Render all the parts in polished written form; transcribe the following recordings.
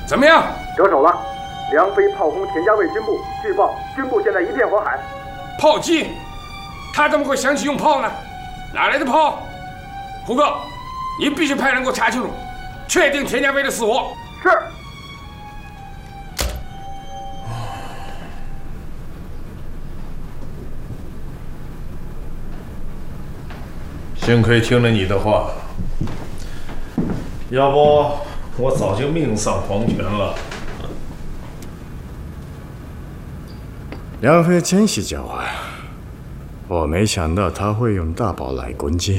怎么样？ 得手了，梁飞炮轰田家卫军部，据报军部现在一片火海。 炮击？他怎么会想起用炮呢？哪来的炮？胡哥，你必须派人给我查清楚，确定田家卫的死活。 是。 幸亏听了你的话，要不我早就命丧黄泉了。 梁飞真是狡猾，我没想到他会用大炮来攻击。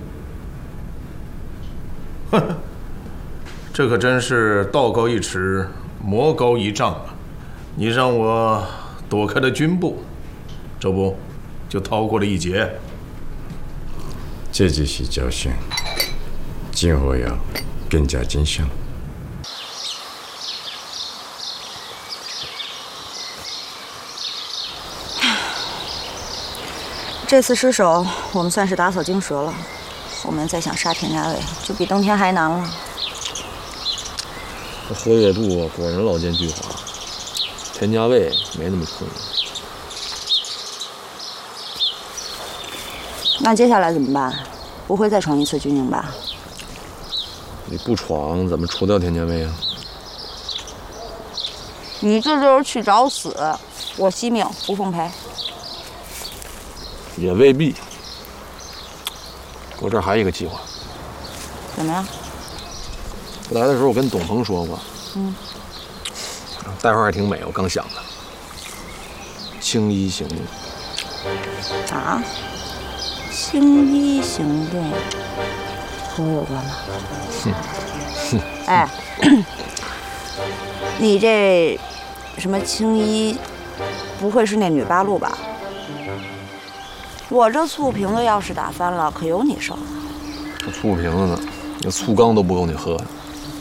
哼，这可真是道高一尺，魔高一丈啊！你让我躲开了军部，这不就逃过了一劫？ 这只是侥幸，今后要更加谨慎。 这次失手，我们算是打草惊蛇了。后面再想杀田家卫，就比登天还难了。 这河岳部果然老奸巨猾，田家卫没那么聪明。 那接下来怎么办？不会再闯一次军营吧？ 你不闯，怎么除掉田家卫啊？ 你这就是去找死！我惜命不奉陪。 也未必。我这儿还有一个计划。 怎么样？ 来的时候我跟董鹏说过，待会儿还挺美，我刚想的。青衣行动。 啊？青衣行动和我有关吗？哎，你这什么青衣，不会是那女八路吧？我这醋瓶子要是打翻了，可有你受了。 这醋瓶子呢，那醋缸都不够你喝的。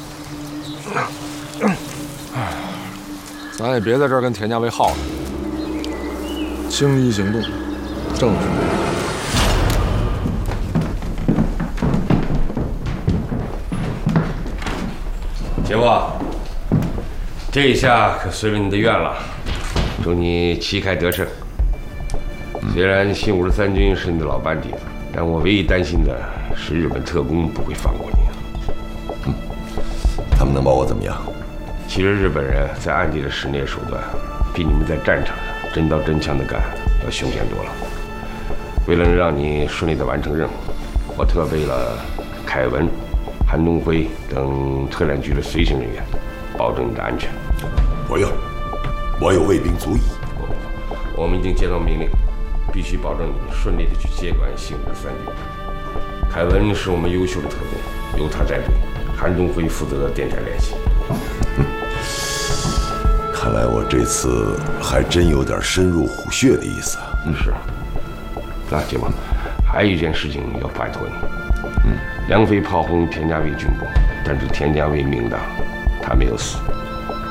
咱也别在这儿跟田家卫耗了。青衣行动，正是。 姐夫，这一下可随了你的愿了，祝你旗开得胜。虽然新53军是你的老班底子，但我唯一担心的是日本特工不会放过你。 他们能把我怎么样？ 其实日本人在暗地的使那手段，比你们在战场上真刀真枪的干要凶险多了。为了让你顺利的完成任务，我特备了凯文、韩东辉等特战局的随行人员，保证你的安全。 不用，我有卫兵足矣。 我们已经接到命令，必须保证你顺利的去接管新53军。凯文是我们优秀的特工，由他带队；韩东辉负责电台联系。 看来我这次还真有点深入虎穴的意思啊。 是。那姐夫，还有一件事情要拜托你。梁飞炮轰田家卫军部，但是田家卫命大，他没有死。